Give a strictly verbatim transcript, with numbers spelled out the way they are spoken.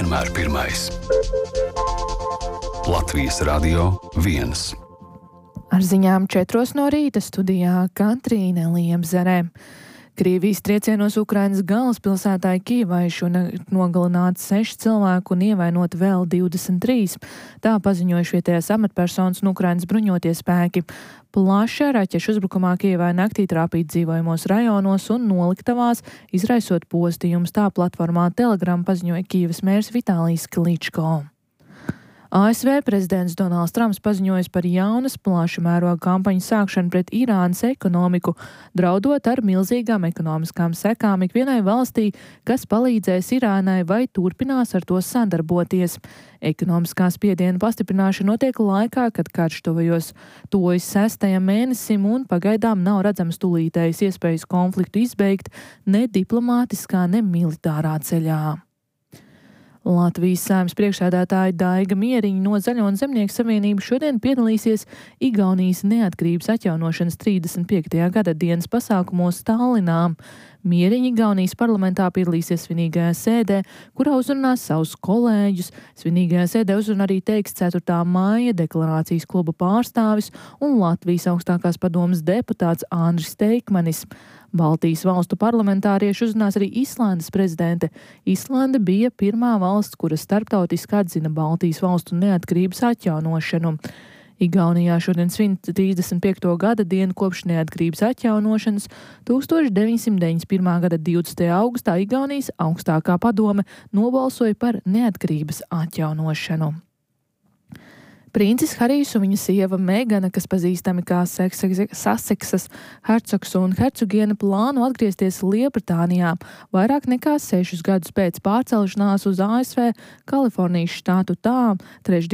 vienmēr pirmais. Latvijas Radio viens. Ar ziņām četros no rīta studijā Katrīne Liemzere. Krievijas triecienos Ukrainas galvaspilsētā Kijevai šonakt nogalināti seši cilvēki un ievainoti vēl divdesmit trīs. Tā paziņojuši vietējās amatpersonas un Ukrainas bruņotie spēki. Plaša raķešu uzbrukumā Kijevai naktī trāpīt dzīvojamos rajonos un noliktavās, izraisot postījumus. Tā platformā Telegram paziņoja Kijevas mērs Vitālijs Kličko. A S V prezidents Donalds Trumps paziņojas par jaunas plaša mēroga kampaņu sākšanu pret Irānas ekonomiku, draudot ar milzīgām ekonomiskām sekām ikvienai valstī, kas palīdzēs Irānai vai turpinās ar to sadarboties. Ekonomiskā spiediena pastiprināšana notiek laikā, kad karš tuvajos tuvojas sestajam mēnesim un pagaidām nav redzams tūlītējas iespējas konfliktu izbeigt ne diplomātiskā, ne militārā ceļā. Latvijas Saeimas priekšsēdētāja Daiga Mieriņa no Zaļo un Zemnieku savienības šodien piedalīsies Igaunijas neatkarības atjaunošanas trīsdesmit piektajā gada dienas pasākumos Tallinā. Mieriņa Igaunijas parlamentā piedalīsies svinīgajā sēdē, kurā uzrunās savus kolēģus. Svinīgajā sēdē uzruna arī teiks ceturtā māja deklarācijas kluba pārstāvis un Latvijas augstākās padomes deputāts Andris Teikmanis. Baltijas valstu parlamentārieši uzrunās arī Islandes prezidente. Islande bija pirmā valsts, kura starptautiski atzina Baltijas valstu neatkarības atjaunošanu. Igaunijā šodien svin trīsdesmit piekto gada dienu kopš neatkarības atjaunošanas. tūkstoš deviņsimt deviņdesmit pirmā gada divdesmitajā augustā Igaunijas augstākā padome nobalsoja par neatkarības atjaunošanu. Princis Harijs un viņa sieva Megana, kas pazīstami kā Saseksas hercogs un hercogiene, plāno atgriezties Lielbritānijā vairāk nekā sešus gadus pēc pārcelšanās uz A S V Kalifornijas štātu. Tā trešdien